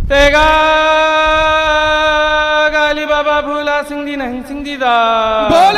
तेगा गाली बाबा भूला सिंह दी नहीं सिंह दी दा